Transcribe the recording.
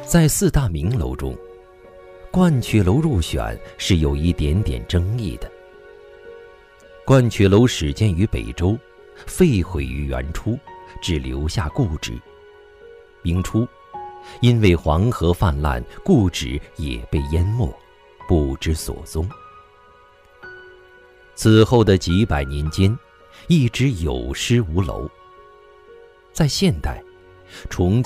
在四大名楼中，鹳曲楼入选是有一点点争议的。鹳曲楼始建于北周，废毁于元初，只留下故址。明初，因为黄河泛滥，故址也被淹没，不知所踪。此后的几百年间，一直有失无楼。在现代，重